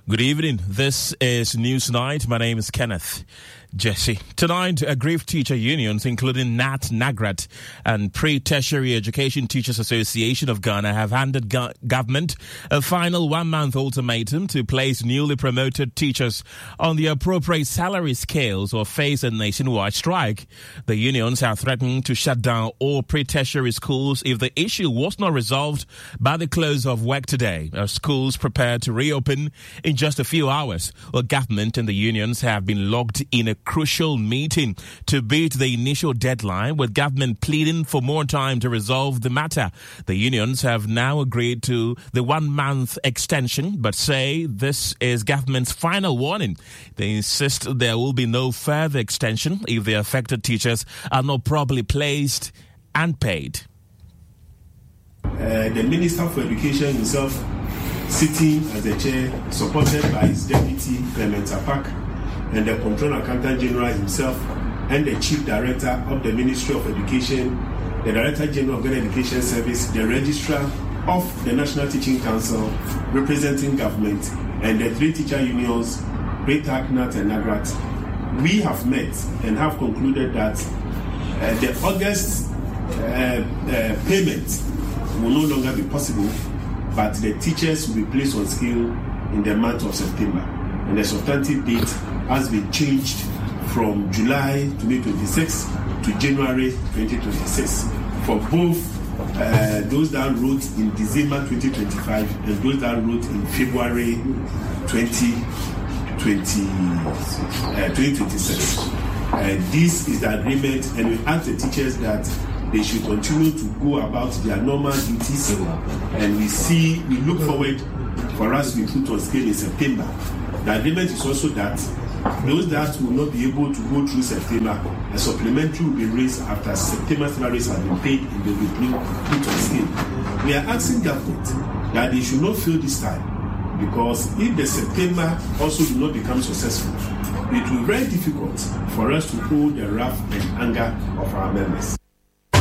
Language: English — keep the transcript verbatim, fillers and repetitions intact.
Good evening. This is Newsnight. My name is Kenneth Jesse. Tonight, aggrieved teacher unions, including N A T, NAGRAT, and Pre-Tertiary Education Teachers Association of Ghana, have handed go- government a final one-month ultimatum to place newly promoted teachers on the appropriate salary scales or face a nationwide strike. The unions have threatened to shut down all pre-tertiary schools if the issue was not resolved by the close of work today. As schools prepare to reopen in just a few hours, well, government and the unions have been locked in a crucial meeting to beat the initial deadline, with government pleading for more time to resolve the matter. The unions have now agreed to the one-month extension, but say this is government's final warning. They insist there will be no further extension if the affected teachers are not properly placed and paid. Uh, the Minister for Education himself, sitting as the chair, supported by his deputy, Clement Apak, and the Comptroller Accountant General himself, and the Chief Director of the Ministry of Education, the Director General of Ghana Education Service, the Registrar of the National Teaching Council, representing government, and the three teacher unions, P T A C, N A T, and NAGRAT. We have met and have concluded that uh, the August uh, uh, payment will no longer be possible, but the teachers will be placed on scale in the month of September. And the substantive date has been changed from July twenty twenty-six to January twenty twenty-six for both uh, those that wrote in December twenty twenty-five and those that wrote in February twenty twenty-six. Uh, this is the agreement, and we ask the teachers that they should continue to go about their normal duties, and we see, we look forward for us to be put on scale in September. The agreement is also that those that will not be able to go through September, a supplementary will be raised after September salaries have been paid and they will be put on scale. We are asking government that they should not fail this time, because if the September also do not become successful, it will be very difficult for us to hold the wrath and anger of our members.